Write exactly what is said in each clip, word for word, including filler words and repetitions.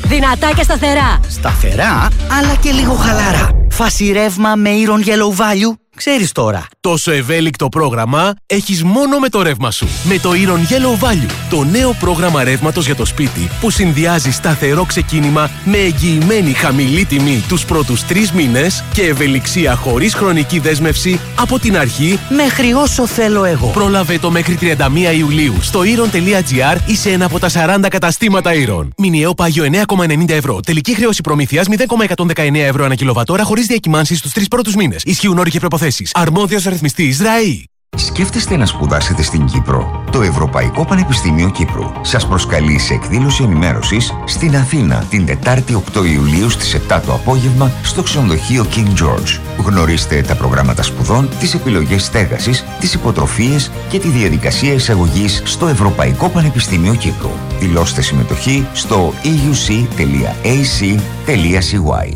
Δυνατά και σταθερά. Σταθερά, αλλά και λίγο χαλαρά. Φάση ρεύμα με Iron Yellow Value. Ξέρεις τώρα. Τόσο ευέλικτο πρόγραμμα έχεις μόνο με το ρεύμα σου. Με το Iron Yellow Value, το νέο πρόγραμμα ρεύματος για το σπίτι που συνδυάζει σταθερό ξεκίνημα με εγγυημένη χαμηλή τιμή τους πρώτους τρεις μήνες και ευελιξία χωρίς χρονική δέσμευση από την αρχή μέχρι όσο θέλω εγώ. Πρόλαβε το μέχρι τριάντα μία Ιουλίου στο iron τελεία gr ή σε ένα από τα σαράντα καταστήματα Iron. Μηνιαίο πάγιο εννέα κόμμα ενενήντα ευρώ. Τελική χρέωση προμήθειας μηδέν κόμμα εκατόν δεκαεννέα ευρώ ανά κιλοβατόρα χωρίς διακυμάνσεις στους τρεις πρώτους μήνες. Ισχύουν όροι και προποθέσεις. Αρμόδιος ρυθμιστής ΡΑΗ. Σκέφτεστε να σπουδάσετε στην Κύπρο? Το Ευρωπαϊκό Πανεπιστήμιο Κύπρου σας προσκαλεί σε εκδήλωση ενημέρωσης στην Αθήνα την Τετάρτη οκτώ Ιουλίου στις επτά το απόγευμα στο ξενοδοχείο King George. Γνωρίστε τα προγράμματα σπουδών, τις επιλογές στέγασης, τις υποτροφίες και τη διαδικασία εισαγωγής στο Ευρωπαϊκό Πανεπιστήμιο Κύπρου. Δηλώστε συμμετοχή στο e u c τελεία a c τελεία c y.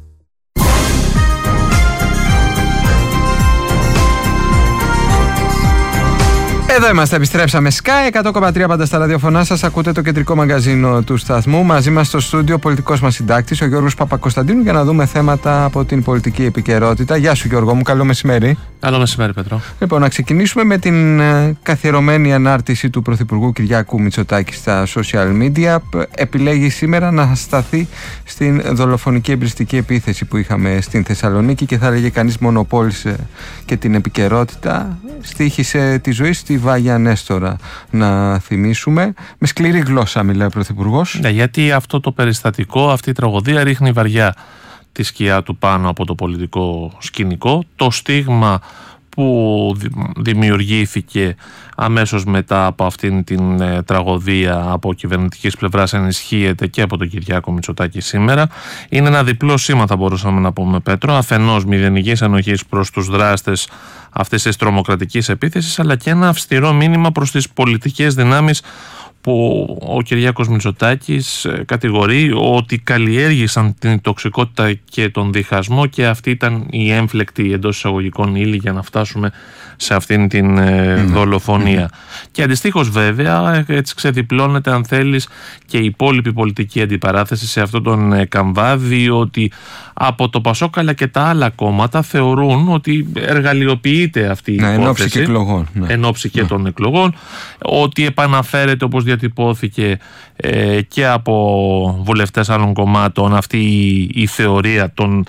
Εδώ είμαστε, επιστρέψαμε. Sky εκατό κόμμα τρία πάντα στα ραδιοφωνά σας. Ακούτε το κεντρικό μαγκαζίνο του σταθμού. Μαζί μας στο στούντιο πολιτικός μας συντάκτης, ο Γιώργος Παπακοσταντίνου, για να δούμε θέματα από την πολιτική επικαιρότητα. Γεια σου, Γιώργο μου, καλό μεσημέρι. Καλό μεσημέρι, Πέτρο. Λοιπόν, να ξεκινήσουμε με την καθιερωμένη ανάρτηση του Πρωθυπουργού Κυριάκου Μητσοτάκη στα social media. Επιλέγει σήμερα να σταθεί στην δολοφονική εμπριστική επίθεση που είχαμε στην Θεσσαλονίκη και θα έλεγε κανείς μονοπόλησε και την επικαιρότητα. Στοίχησε τη ζωή στη Βάγια Νέστορα, να θυμίσουμε. Με σκληρή γλώσσα μιλάει ο Πρωθυπουργός. Ναι, γιατί αυτό το περιστατικό, αυτή η τραγωδία ρίχνει βαριά τη σκιά του πάνω από το πολιτικό σκηνικό. Το στίγμα που δημιουργήθηκε αμέσως μετά από αυτήν την ε, τραγωδία από κυβερνητικής πλευράς ενισχύεται και από τον Κυριάκο Μητσοτάκη σήμερα. Είναι ένα διπλό σήμα, θα μπορούσαμε να πούμε, Πέτρο. Αφενός μηδενικής ενοχής προς τους δράστες αυτής της τρομοκρατικής επίθεσης, αλλά και ένα αυστηρό μήνυμα προς τις πολιτικές δυνάμεις που ο Κυριάκος Μητσοτάκης κατηγορεί ότι καλλιέργησαν την τοξικότητα και τον διχασμό και αυτή ήταν η έμφλεκτη εντός εισαγωγικών ύλη για να φτάσουμε σε αυτήν την ε, mm-hmm. δολοφονία. Mm-hmm. Και αντιστοίχως βέβαια έτσι ξεδιπλώνεται, αν θέλεις, και η υπόλοιπη πολιτική αντιπαράθεση σε αυτόν τον ε, καμβά, διότι από το Πασόκ αλλά και τα άλλα κόμματα θεωρούν ότι εργαλειοποιείται αυτή η ναι, υπόθεση. Εν ώψη και εκλογών. Ναι. Εν ώψη και ναι. των εκλογών, ότι επαναφέρεται, όπως διατυπώθηκε ε, και από βουλευτές άλλων κομμάτων, αυτή η, η θεωρία των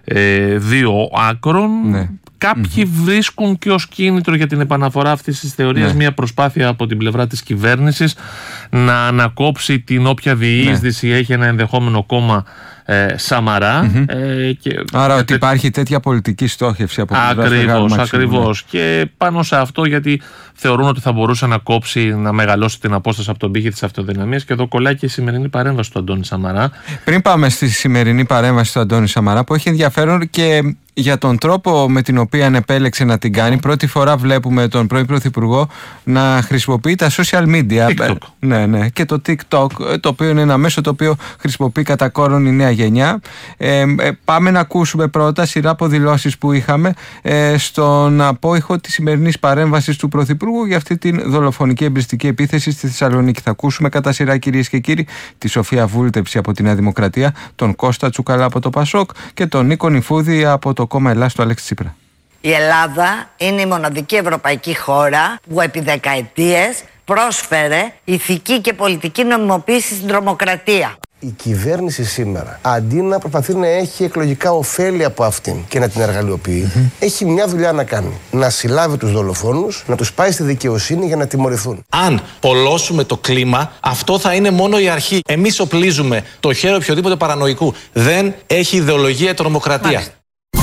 ε, δύο άκρων. Ναι. Κάποιοι mm-hmm. βρίσκουν και ως κίνητρο για την επαναφορά αυτής της θεωρίας ναι. μια προσπάθεια από την πλευρά της κυβέρνησης να ανακόψει την όποια διείσδυση ναι. έχει ένα ενδεχόμενο κόμμα ε, Σαμαρά. Mm-hmm. Ε, και Άρα ότι τε... υπάρχει τέτοια πολιτική στόχευση από την Ακριβώς, ακριβώς. Και πάνω σε αυτό, γιατί θεωρούν ότι θα μπορούσε να κόψει, να μεγαλώσει την απόσταση από τον πύχη της αυτοδυναμίας, και εδώ κολλάει και η σημερινή παρέμβαση του Αντώνη Σαμαρά. Πριν πάμε στη σημερινή παρέμβαση του Αντώνη Σαμαρά, που έχει ενδιαφέρον και για τον τρόπο με την οποία επέλεξε να την κάνει. Πρώτη φορά βλέπουμε τον πρώην Πρωθυπουργό να χρησιμοποιεί τα social media. TikTok. Ναι, ναι, και το TikTok, το οποίο είναι ένα μέσο το οποίο χρησιμοποιεί κατά κόρον η νέα γενιά. Ε, ε, πάμε να ακούσουμε πρώτα σειρά από δηλώσεις που είχαμε ε, στον απόϊχο της σημερινής παρέμβασης του Πρωθυπουργού για αυτή την δολοφονική εμπριστική επίθεση στη Θεσσαλονίκη. Θα ακούσουμε κατά σειρά, κυρίες και κύριοι, τη Σοφία Βούλτεψη από τη Νέα Δημοκρατία, τον Κώστα Τσουκαλά από το Πασόκ και τον Νίκο Νιφούδη από το κόμμα Ελλάς του Αλέξη Τσίπρα. Η Ελλάδα είναι η μοναδική ευρωπαϊκή χώρα που επί δεκαετίες πρόσφερε ηθική και πολιτική νομιμοποίηση στην τρομοκρατία. Η κυβέρνηση σήμερα, αντί να προσπαθεί να έχει εκλογικά ωφέλη από αυτήν και να την εργαλειοποιεί, mm-hmm. έχει μια δουλειά να κάνει. Να συλλάβει τους δολοφόνους, να τους πάει στη δικαιοσύνη για να τιμωρηθούν. Αν πολλώσουμε το κλίμα, αυτό θα είναι μόνο η αρχή. Εμείς οπλίζουμε το χέρι οποιοδήποτε παρανοϊκού. Δεν έχει ιδεολογία η τρομοκρατία. Μάλιστα.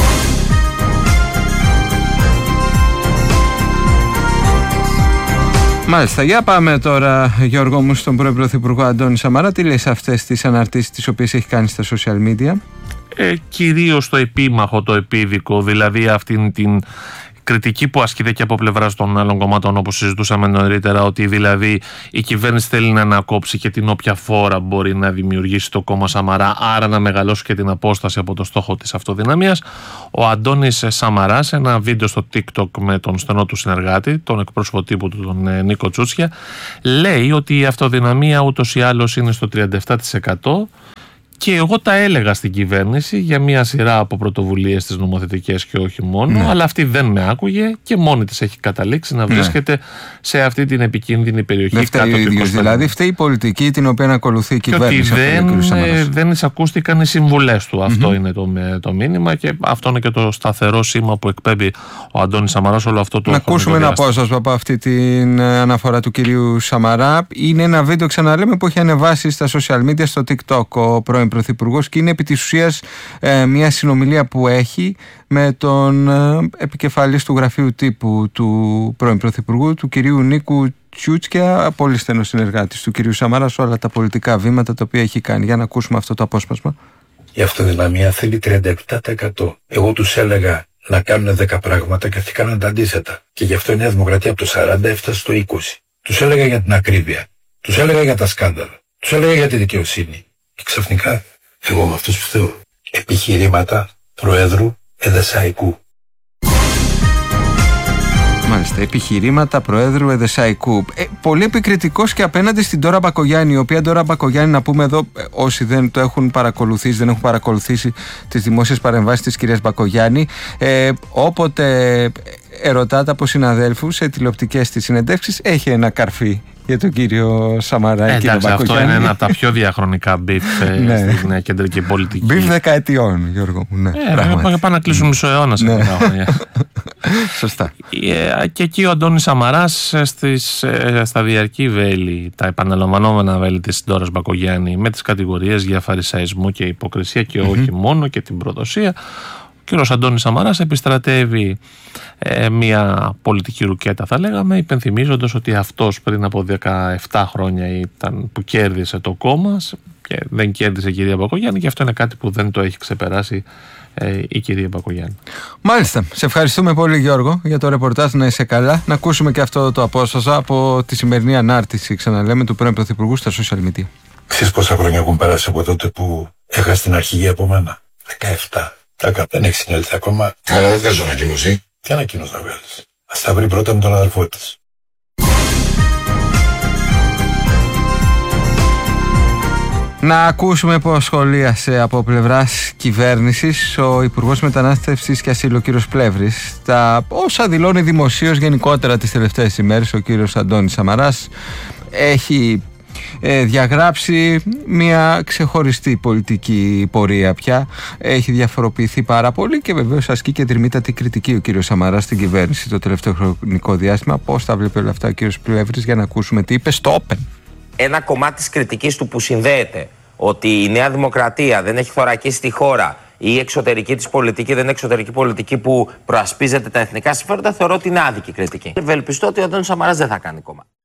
Μάλιστα, για πάμε τώρα, Γιώργο μου, στον πρώην Πρωθυπουργό Αντώνη Σαμαρά. Τι λέει σε αυτές τις αναρτήσεις τις οποίες έχει κάνει στα social media? Ε, κυρίως το επίμαχο, το επίδικο, δηλαδή αυτήν την κριτική που ασκείται και από πλευράς των άλλων κομμάτων, όπως συζητούσαμε νωρίτερα, ότι δηλαδή η κυβέρνηση θέλει να ανακόψει και την όποια φόρα μπορεί να δημιουργήσει το κόμμα Σαμαρά, άρα να μεγαλώσει και την απόσταση από το στόχο της αυτοδυναμίας. Ο Αντώνης Σαμαράς, ένα βίντεο στο TikTok με τον στενό του συνεργάτη, τον εκπρόσωπο τύπου του, τον Νίκο Τσούτσια, λέει ότι η αυτοδυναμία ούτως ή άλλως είναι στο τριάντα επτά τοις εκατό Και εγώ τα έλεγα στην κυβέρνηση για μια σειρά από πρωτοβουλίες της νομοθετικές και όχι μόνο, ναι. αλλά αυτή δεν με άκουγε και μόνη της έχει καταλήξει να βρίσκεται ναι. σε αυτή την επικίνδυνη περιοχή. Δεν φταίει ο ίδιος, δηλαδή φταίει η πολιτική την οποία ακολουθεί η κυβέρνηση. Και ότι δεν, δεν εισακούστηκαν οι συμβουλές του. Mm-hmm. Αυτό είναι το, το μήνυμα και αυτό είναι και το σταθερό σήμα που εκπέμπει ο Αντώνης Σαμαράς όλο αυτό το. Να ακούσουμε ένα απόσπασμα από αυτή την αναφορά του κυρίου Σαμαρά. Είναι ένα βίντεο, ξαναλέμε, που έχει ανεβάσει στα social media, στο TikTok ο πρώην Πρωθυπουργός και είναι επί της ουσίας ε, μια συνομιλία που έχει με τον ε, επικεφαλής του γραφείου τύπου του πρώην Πρωθυπουργού, του κυρίου Νίκου Τσιούτσκια, πολύ στενός συνεργάτης του κυρίου Σαμαρά σε όλα τα πολιτικά βήματα τα οποία έχει κάνει. Για να ακούσουμε αυτό το απόσπασμα. Η αυτοδυναμία θέλει τριάντα επτά τοις εκατό. Εγώ τους έλεγα να κάνουν δέκα πράγματα και αυτοί κάνουν τα αντίθετα. Και γι' αυτό η Νέα Δημοκρατία από το σαράντα έφτασε στο είκοσι. Τους έλεγα για την ακρίβεια. Τους έλεγα για τα σκάνδαλα. Τους έλεγα για τη δικαιοσύνη. Και ξαφνικά, εγώ με αυτούς που θέλω, επιχειρήματα Προέδρου Εδεσσαϊκού. Μάλιστα, επιχειρήματα Προέδρου Εδεσσαϊκού. Ε, πολύ επικριτικός και απέναντι στην Ντόρα Μπακογιάννη, η οποία Ντόρα Μπακογιάννη, να πούμε εδώ, όσοι δεν το έχουν παρακολουθήσει, δεν έχουν παρακολουθήσει τις δημόσιες παρεμβάσεις της κυρίας Μπακογιάννη, ε, όποτε ερωτάται από συναδέλφους σε τηλεοπτικές της συνεντεύξεις, έχει ένα καρφί για τον κύριο Σαμαρά. Ε, εντάξει, αυτό είναι ένα από τα πιο διαχρονικά μπιφ ε, στην ε, κεντρική πολιτική. Μπιφ δεκαετιών, Γιώργο μου. Ναι, ε, πάμε να κλείσουν μισό αιώνα σε ναι. χρόνια. Σωστά. Ε, και εκεί ο Αντώνης Σαμαράς στις, ε, στα διαρκή βέλη, τα επαναλαμβανόμενα βέλη της Ντόρας Μπακογιάννη, με τις κατηγορίες για φαρισαϊσμό και υποκρισία και mm-hmm. όχι μόνο, και την προδοσία, ο κύριος Αντώνης Σαμαράς επιστρατεύει ε, μια πολιτική ρουκέτα, θα λέγαμε, υπενθυμίζοντας ότι αυτός πριν από δεκαεπτά χρόνια ήταν που κέρδισε το κόμμα και δεν κέρδισε η κυρία Μπακογιάννη, και αυτό είναι κάτι που δεν το έχει ξεπεράσει ε, η κυρία Μπακογιάννη. Μάλιστα. Σε ευχαριστούμε πολύ, Γιώργο, για το ρεπορτάζ. Να είσαι καλά. Να ακούσουμε και αυτό το απόσπασμα από τη σημερινή ανάρτηση, ξαναλέμε, του πρώην Πρωθυπουργού στα social media. Ξέρεις πόσα χρόνια έχουν περάσει από τότε που έχασε την αρχηγή από μένα? δεκαεπτά. Δεν έχει συνέλθει ακόμα. Καλά, δεν βγάζω ανακοίνωση. Τι ανακοίνωση να βγάλεις? Ας τα βρει πρώτα με τον αδελφό της. Να ακούσουμε πώς σχολίασε από πλευράς κυβέρνησης ο Υπουργός Μετανάστευσης και Ασύλου, ο κύριος Πλεύρης, τα όσα δηλώνει δημοσίως γενικότερα τις τελευταίες ημέρες ο κύριος Αντώνης Σαμαράς. Έχει ε, διαγράψει μια ξεχωριστή πολιτική πορεία πια. Έχει διαφοροποιηθεί πάρα πολύ και βεβαίως ασκεί και τριμήτατη κριτική ο κύριος Σαμαράς στην κυβέρνηση το τελευταίο χρονικό διάστημα. Πώς τα βλέπει όλα αυτά ο κύριος Πλεύρης? Για να ακούσουμε τι είπε στο Open. Ένα κομμάτι της κριτικής του που συνδέεται ότι η Νέα Δημοκρατία δεν έχει θωρακίσει τη χώρα ή η εξωτερική της πολιτική δεν είναι εξωτερική πολιτική που προασπίζεται τα εθνικά συμφέροντα, θεωρώ ότι είναι άδικη κριτική. Ευελπιστώ ότι ο Αντώνης Σαμαράς δεν θα κάνει κόμμα.